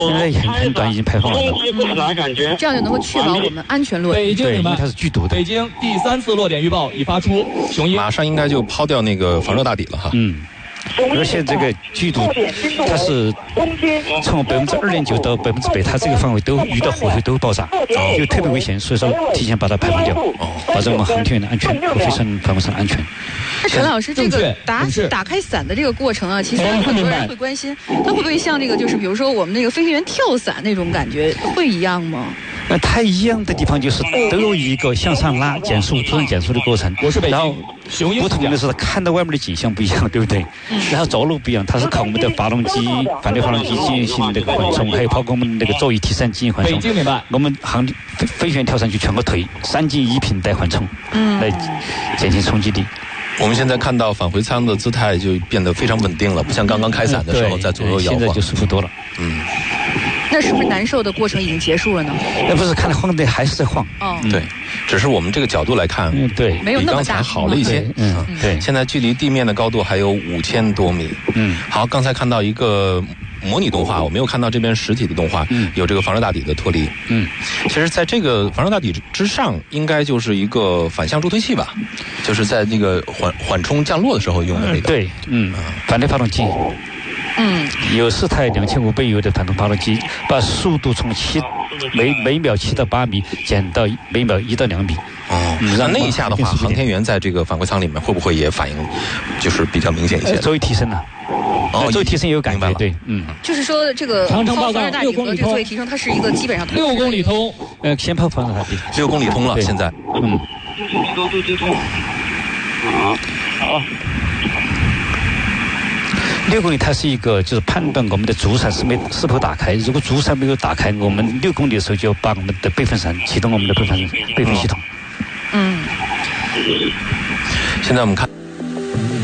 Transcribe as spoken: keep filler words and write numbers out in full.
现在很很短已经排放完了， 这样就能够确保我们安全落地。 对，因为它是剧毒的。 北京第三次落点预报已发出，雄鹰马上应该就抛掉那个防热大底了哈。 嗯。而且这个剧毒，它是从百分之二点九到百分之百，它这个范围都遇到火候都会爆炸，就特别危险，所以说提前把它排放掉，保证我们航天员的安全和飞船航母上的安全。 那陈老师，这个打打开伞的这个过程啊，其实很多人会关心，它会不会像这个，就是比如说我们那个飞行员跳伞那种感觉，会一样吗？ 那它一样的地方就是都有一个向上拉、减速、突然减速的过程。然后不同的是看到外面的景象不一样，对不对？然后着陆不一样，它是靠我们的发动机、反对发动机进行这个缓冲，还有包括我们那个座椅提升进行缓冲。 北京明白。 我们航飞飞行员跳上去全部推，三进一平带缓冲，来减轻冲击力。 我们现在看到返回舱的姿态就变得非常稳定了，不像刚刚开伞的时候在左右摇晃。 现在就舒服多了。 嗯。 那是不是难受的过程已经结束了呢？ 那不是，看到晃的还是在晃。 哦， 对，只是我们这个角度来看， 嗯，对， 没有那么大， 比刚才好了一些。 嗯，对。 现在距离地面的高度还有五千多米。 嗯， 好，刚才看到一个模拟动画，我没有看到这边实体的动画， 嗯， 有这个防热大底的脱离。 嗯， 其实在这个防热大底之上，应该就是一个反向助推器吧，就是在那个缓缓冲降落的时候用的那个。 对，嗯，反对发动机。 嗯， 有四台两千五百油的反动发动机，把速度从七每每秒七到八米减到每秒一到两米。 哦，那那一下的话，航天员在这个返回舱里面会不会也反应就是比较明显一些？ 座椅提升了。哦，座椅提升也有感觉，对，嗯。 就是说这个长城报告六公里通， 座椅提升它是一个基本上六公里通， 呃，先抛防热大底， 六公里通了，现在， 嗯。 好，好。 六公里它是一个就是判断我们的主伞是没是否打开，如果主伞没有打开，我们六公里的时候就要把我们的备份伞启动我们的备份备份系统。 嗯。 现在我们看。